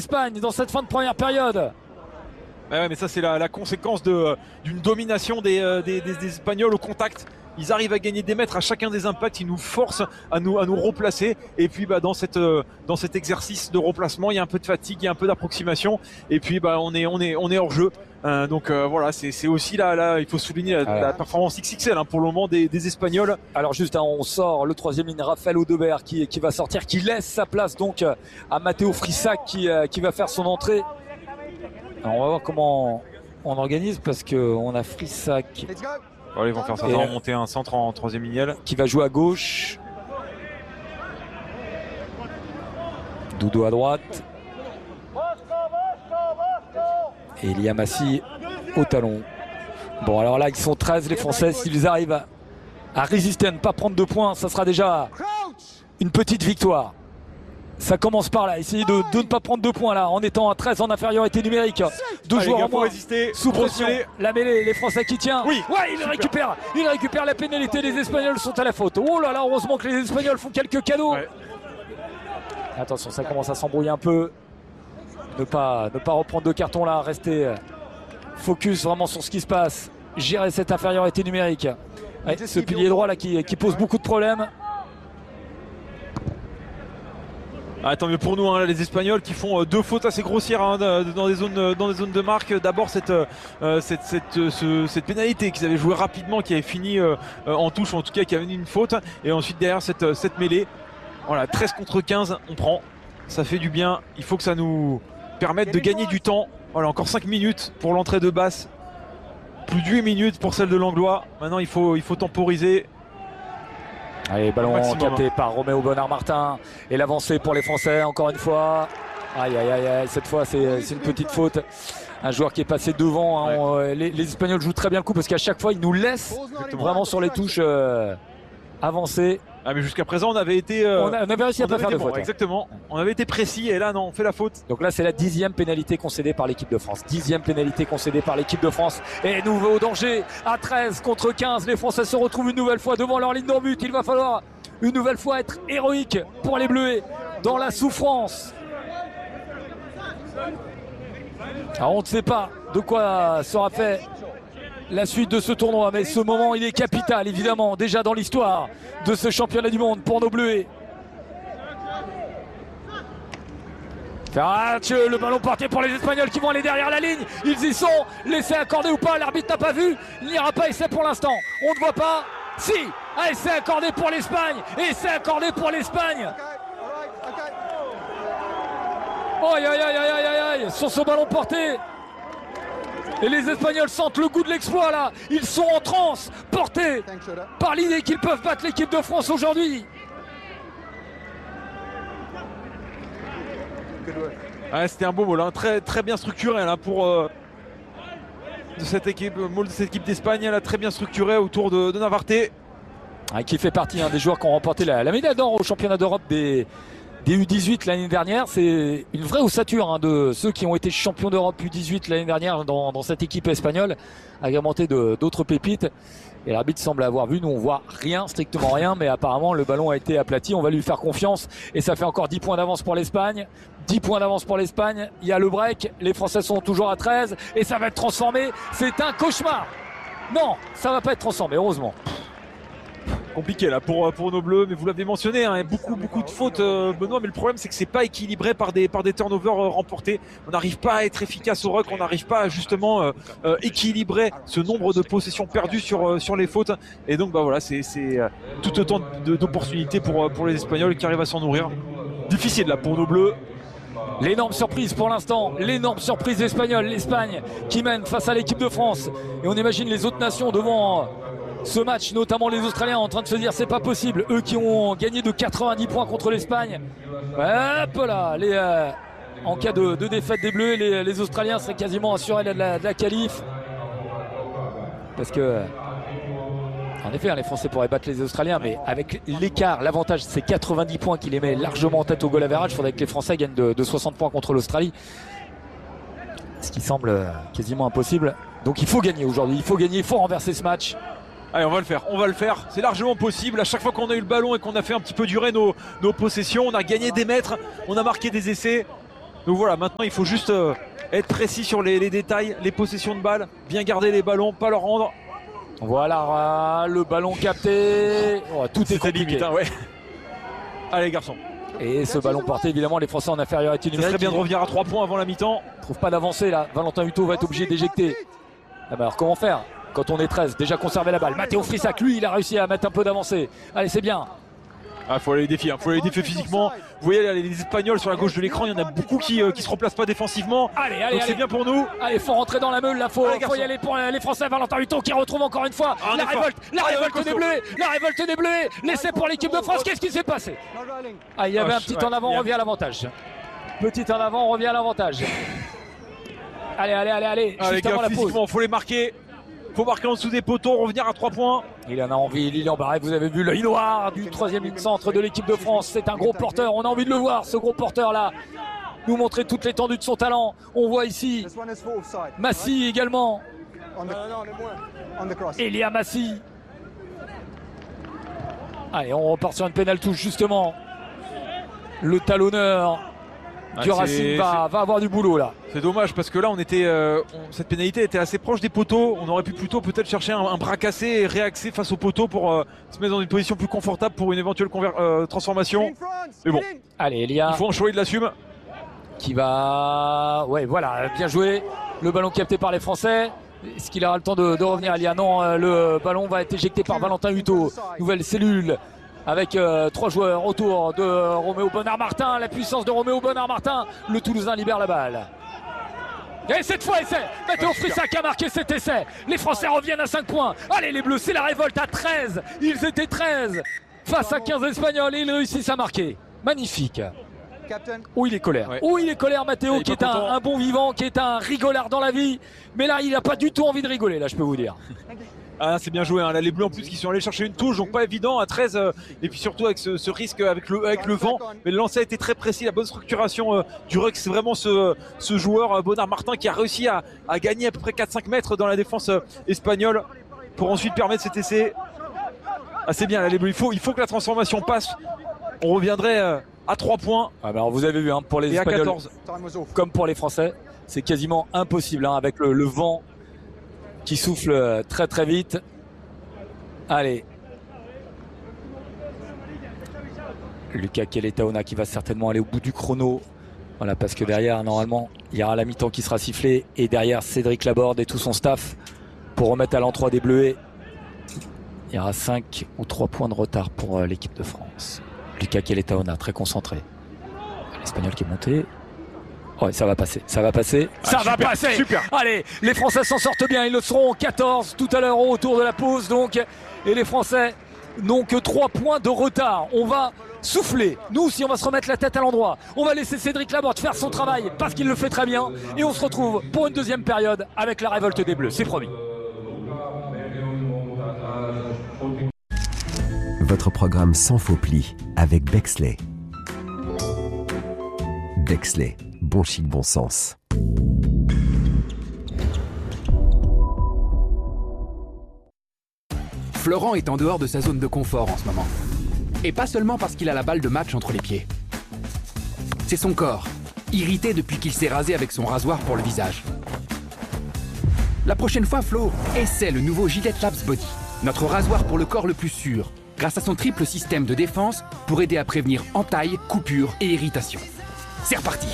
l'Espagne dans cette fin de première période. Ouais, mais ça c'est la conséquence d'une domination des Espagnols au contact. Ils arrivent à gagner des mètres à chacun des impacts, ils nous forcent à nous replacer. Et puis dans cet exercice de replacement, il y a un peu de fatigue, il y a un peu d'approximation. Et puis on est hors jeu. Donc voilà, c'est aussi là, il faut souligner la performance XXL pour le moment des Espagnols. Alors juste, on sort le troisième ligne, Raphaël Audebert qui va sortir, qui laisse sa place donc à Matteo Frissac qui va faire son entrée. Alors, on va voir comment on organise parce qu'on a Frissac. Voilà, ils vont faire certainement monter un centre en troisième lignelle. Qui va jouer à gauche. Doudou à droite. Et Elia Massi au talon. Bon, alors là, ils sont 13 les Français. S'ils arrivent à résister, à ne pas prendre de points, ça sera déjà une petite victoire. Ça commence par là, essayer de ne pas prendre 2 points là, en étant à 13 en infériorité numérique. 2 joueurs en moins, résister, sous pression. La mêlée, les Français qui tient. Oui. Ouais, il récupère la pénalité. Les Espagnols sont à la faute. Oh là là, heureusement que les Espagnols font quelques cadeaux. Ouais. Attention, ça commence à s'embrouiller un peu. Ne pas reprendre de carton là, rester focus vraiment sur ce qui se passe. Gérer cette infériorité numérique. Ouais, ce pilier droit là qui pose beaucoup de problèmes. Tant mieux pour nous, les Espagnols qui font 2 fautes assez grossières dans des zones de marque. D'abord cette pénalité qu'ils avaient joué rapidement, qui avait fini en touche, ou en tout cas qui avait une faute. Et ensuite derrière cette mêlée. Voilà, 13 contre 15, on prend. Ça fait du bien. Il faut que ça nous permette de gagner du temps. Voilà, encore 5 minutes pour l'entrée de Basse. Plus de 8 minutes pour celle de Langlois. Maintenant il faut temporiser. Allez, ballon capté par Roméo Bonnard-Martin. Et l'avancée pour les Français, encore une fois. Aïe, cette fois c'est une petite faute. Un joueur qui est passé devant. Les Espagnols jouent très bien le coup parce qu'à chaque fois ils nous laissent vraiment sur les touches avancer. Mais jusqu'à présent on avait été on avait réussi à pas faire de faute. Exactement, on avait été précis et là non, on fait la faute. Donc là c'est la 10e pénalité concédée par l'équipe de France. 10e pénalité concédée par l'équipe de France. Et nouveau danger à 13 contre 15. Les Français se retrouvent une nouvelle fois devant leur ligne de but. Il va falloir une nouvelle fois être héroïque pour les Bleus dans la souffrance. Alors on ne sait pas de quoi sera fait la suite de ce tournoi, mais ce moment il est capital évidemment déjà dans l'histoire de ce championnat du monde pour nos Bleus. Le ballon porté pour les Espagnols qui vont aller derrière la ligne. Ils y sont, laissés accorder ou pas, l'arbitre n'a pas vu, il n'y aura pas essai pour l'instant. On ne voit pas, si, essai accordé pour l'Espagne, essai accordé pour l'Espagne. Aïe, sur ce ballon porté. Et les Espagnols sentent le goût de l'exploit là. Ils sont en transe, portés par l'idée qu'ils peuvent battre l'équipe de France aujourd'hui. C'était un beau mot là, très, très bien structuré là pour de cette équipe d'Espagne, elle a très bien structuré autour de Navarrete. Qui fait partie des joueurs qui ont remporté la médaille d'or au championnat d'Europe des U18 l'année dernière. C'est une vraie ossature de ceux qui ont été champions d'Europe U18 l'année dernière dans cette équipe espagnole, agrémentée d'autres pépites. Et l'arbitre semble avoir vu, nous on voit rien, strictement rien, mais apparemment le ballon a été aplati, on va lui faire confiance et ça fait encore 10 points d'avance pour l'Espagne. 10 points d'avance pour l'Espagne, il y a le break, les Français sont toujours à 13 et ça va être transformé, c'est un cauchemar. Non, ça va pas être transformé, heureusement. Compliqué là pour nos Bleus, mais vous l'avez mentionné, beaucoup de fautes, Benoît, mais le problème c'est que c'est pas équilibré par des turnovers remportés. On n'arrive pas à être efficace au ruck, on n'arrive pas à justement équilibrer ce nombre de possessions perdues sur les fautes, et donc voilà, c'est tout autant d'opportunités pour les Espagnols qui arrivent à s'en nourrir. Difficile là pour nos Bleus. L'énorme surprise pour l'instant, l'énorme surprise espagnole, l'Espagne qui mène face à l'équipe de France, et on imagine les autres nations devant ce match, notamment les Australiens en train de se dire c'est pas possible, eux qui ont gagné de 90 points contre l'Espagne. Hop là, en cas de défaite des Bleus, les Australiens seraient quasiment assurés de la qualif, parce que en effet les Français pourraient battre les Australiens, mais avec l'écart, l'avantage c'est 90 points qui les met largement en tête au goal average. Il faudrait que les Français gagnent de 60 points contre l'Australie, ce qui semble quasiment impossible. Donc il faut gagner aujourd'hui, il faut renverser ce match. Allez, on va le faire, c'est largement possible. À chaque fois qu'on a eu le ballon et qu'on a fait un petit peu durer nos possessions, on a gagné des mètres, on a marqué des essais. Donc voilà, maintenant il faut juste être précis sur les détails, les possessions de balles, bien garder les ballons, pas leur rendre. Voilà, le ballon capté. Oh, tout est compliqué. Limite, hein, ouais. Allez garçons. Et ce ballon porté, évidemment, les Français en infériorité numérique. Ça serait bien de revenir à 3 points avant la mi-temps. Ne trouve pas d'avancée là. Valentin Hutto va être obligé d'éjecter. Ah bah alors comment faire quand on est 13? Déjà conserver la balle. Matteo Frissac, lui, il a réussi à mettre un peu d'avancée. Allez, c'est bien. Ah, faut aller les défier, faut aller les défier physiquement. Vous voyez les Espagnols sur la gauche de l'écran, il y en a beaucoup qui se replacent pas défensivement. Allez, c'est bien pour nous. Allez, faut rentrer dans la meule, là, faut y aller pour les Français. Valentin Hutto qui retrouve encore une fois la révolte des Bleus, l'essai pour l'équipe de France. Qu'est-ce qui s'est passé? Ah, il y avait un petit en avant, on revient à l'avantage. Petit en avant, on revient à l'avantage. Allez, juste avant la pause. Faut les marquer. Faut marquer en dessous des poteaux, revenir à 3 points. Il en a envie, Lilian Barret, vous avez vu l'œil noir du troisième ligne centre de l'équipe de France. C'est un gros porteur, on a envie de le voir, ce gros porteur là. Nous montrer toute l'étendue de son talent. On voit ici Massy également. Elia Massy. Allez, on repart sur une pénale touche justement. Le talonneur du Racing va avoir du boulot là. C'est dommage parce que là cette pénalité était assez proche des poteaux. On aurait pu plutôt peut-être chercher un bras cassé et réaxer face aux poteaux pour se mettre dans une position plus confortable pour une éventuelle transformation. Mais bon, allez Elia. Il faut un choix, il l'assume. Qui va... Ouais voilà, bien joué. Le ballon capté par les Français. Est-ce qu'il aura le temps de revenir Elia? Non, le ballon va être éjecté par Valentin Hutto. Nouvelle cellule. Avec 3 joueurs autour de Roméo Bonnard-Martin. La puissance de Roméo Bonnard-Martin. Le Toulousain libère la balle. Et cette fois, essai. Matteo Frissac a marqué cet essai. Les Français reviennent à 5 points. Allez, les Bleus, c'est la révolte à 13. Ils étaient 13 face à 15 Espagnols et ils réussissent à marquer. Magnifique. Oh, il est colère. Ouais. Oh, il est colère, Matteo, qui est un bon vivant, qui est un rigolard dans la vie. Mais là, il n'a pas du tout envie de rigoler, là, je peux vous dire. Ah, c'est bien joué, hein. Là les Bleus en plus qui sont allés chercher une touche, donc pas évident à 13 et puis surtout avec ce risque avec le vent, mais le lancer a été très précis, la bonne structuration du ruck. C'est vraiment ce joueur Bonnard-Martin qui a réussi à gagner à peu près 4-5 mètres dans la défense espagnole pour ensuite permettre cet essai. Ah, c'est bien là les Bleus, il faut que la transformation passe. On reviendrait à 3 points. Ah bah alors vous avez vu hein, pour les Espagnols comme pour les Français, c'est quasiment impossible hein, avec le vent qui souffle très très vite. Allez. Lucas Keletaona qui va certainement aller au bout du chrono. Voilà, parce que derrière, normalement, il y aura la mi-temps qui sera sifflée. Et derrière, Cédric Laborde et tout son staff pour remettre à l'endroit des Bleuets. Il y aura 5 ou 3 points de retard pour l'équipe de France. Lucas Keletaona, très concentré. L'Espagnol qui est monté. Ouais, ça va passer. Super. Allez, les Français s'en sortent bien. Ils le seront 14 tout à l'heure autour de la pause. Donc, et les Français n'ont que 3 points de retard. On va souffler. Nous aussi, on va se remettre la tête à l'endroit. On va laisser Cédric Laborde faire son travail parce qu'il le fait très bien. Et on se retrouve pour une deuxième période avec la révolte des Bleus. C'est promis. Votre programme sans faux pli avec Bexley. Bexley. Bon chic, bon sens. Florent est en dehors de sa zone de confort en ce moment. Et pas seulement parce qu'il a la balle de match entre les pieds. C'est son corps, irrité depuis qu'il s'est rasé avec son rasoir pour le visage. La prochaine fois, Flo, essaie le nouveau Gillette Labs Body, notre rasoir pour le corps le plus sûr, grâce à son triple système de défense pour aider à prévenir entailles, coupures et irritations. C'est reparti!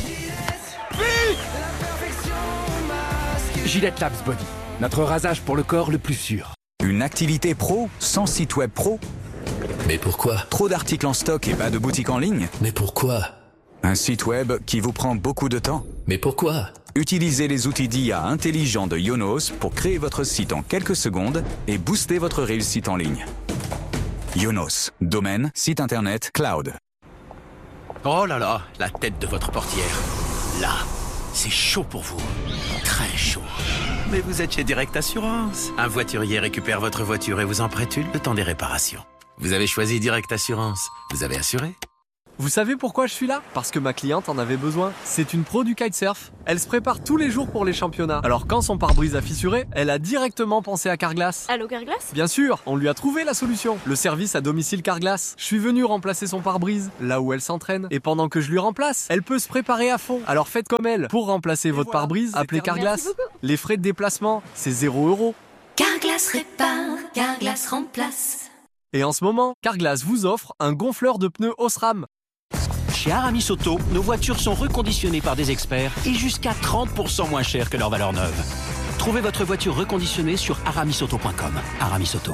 Gillette Labs Body, notre rasage pour le corps le plus sûr. Une activité pro sans site web pro? Mais pourquoi? Trop d'articles en stock et pas de boutique en ligne? Mais pourquoi? Un site web qui vous prend beaucoup de temps? Mais pourquoi? Utilisez les outils d'IA intelligents de Yonos pour créer votre site en quelques secondes et booster votre réussite en ligne. Yonos, domaine, site internet, cloud. Oh là là, la tête de votre portière. Là, c'est chaud pour vous. Très chaud. Mais vous êtes chez Direct Assurance. Un voiturier récupère votre voiture et vous en prête une le temps des réparations. Vous avez choisi Direct Assurance. Vous avez assuré? Vous savez pourquoi je suis là? Parce que ma cliente en avait besoin. C'est une pro du kitesurf. Elle se prépare tous les jours pour les championnats. Alors quand son pare-brise a fissuré, elle a directement pensé à Carglass. Allô Carglass? Bien sûr, on lui a trouvé la solution. Le service à domicile Carglass. Je suis venu remplacer son pare-brise, là où elle s'entraîne. Et pendant que je lui remplace, elle peut se préparer à fond. Alors faites comme elle. Pour remplacer votre pare-brise, appelez Carglass. Les frais de déplacement, c'est 0 €. Carglass répare, Carglass remplace. Et en ce moment, Carglass vous offre un gonfleur de pneus Osram. Chez Aramis Auto, nos voitures sont reconditionnées par des experts et jusqu'à 30% moins chères que leur valeur neuve. Trouvez votre voiture reconditionnée sur aramisauto.com. Aramis Auto.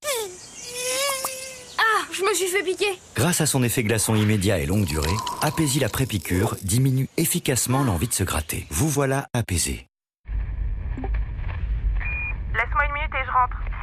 Ah, je me suis fait piquer. Grâce à son effet glaçon immédiat et longue durée, Apaisil après-piqûre diminue efficacement l'envie de se gratter. Vous voilà apaisé. Laisse-moi une minute et je rentre.